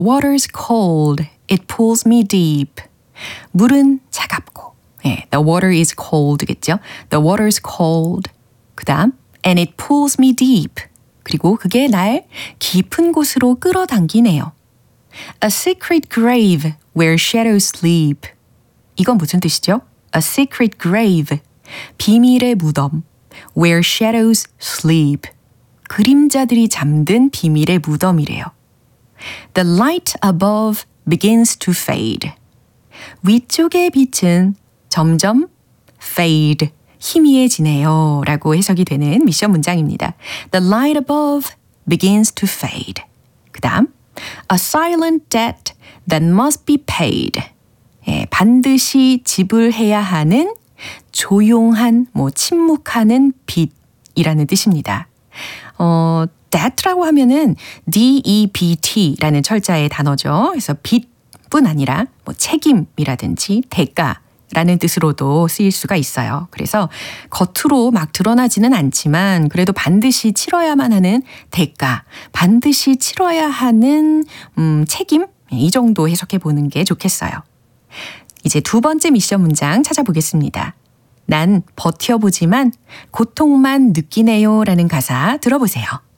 Water's cold. It pulls me deep. 물은 차갑고. 네, the water is cold겠죠. The water's cold. 그 다음 and it pulls me deep. 그리고 그게 날 깊은 곳으로 끌어당기네요. A secret grave where shadows sleep. 이건 무슨 뜻이죠? A secret grave. 비밀의 무덤. Where shadows sleep. 그림자들이 잠든 비밀의 무덤이래요. The light above begins to fade. 위쪽의 빛은 점점 fade, 희미해지네요 라고 해석이 되는 미션 문장입니다. The light above begins to fade. 그 다음 A silent debt that must be paid. 예, 반드시 지불해야 하는 조용한, 침묵하는 빚이라는 뜻입니다. debt라고 하면은 D-E-B-T라는 철자의 단어죠. 그래서 빚뿐 아니라 책임이라든지 대가라는 뜻으로도 쓰일 수가 있어요. 그래서 겉으로 막 드러나지는 않지만 그래도 반드시 치러야만 하는 대가, 반드시 치러야 하는 책임 이 정도 해석해 보는 게 좋겠어요. 이제 두 번째 미션 문장 찾아보겠습니다. 난 버텨보지만 고통만 느끼네요 라는 가사 들어보세요.